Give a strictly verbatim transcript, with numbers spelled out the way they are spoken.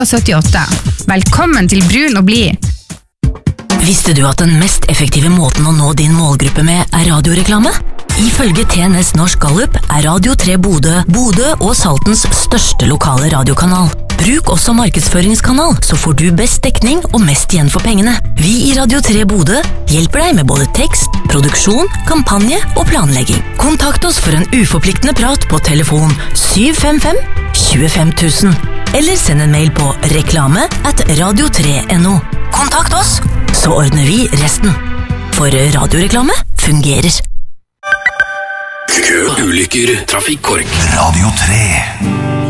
syttiåtte. Velkommen til Brun og Bli. Visste du at den mest effektive måten å nå din målgruppe med er radioreklame? Ifølge T N S Norsk Gallup er Radio tre Bodø, Bodø og Saltens største lokale radiokanal. Bruk også markedsføringskanal, så får du best dekning og mest igjen for pengene. Vi i Radio tre Bodø hjelper deg med både tekst, produksjon, kampanje og planlegging. Kontakt oss for en uforpliktende prat på telefon syv fem fem, tjuefem tusen, eller send en mail på reklame at radio tre punktum no. Kontakt oss, så ordner vi resten. For radioreklame fungerer. Kø, ulykker, trafikkork. Radio tre.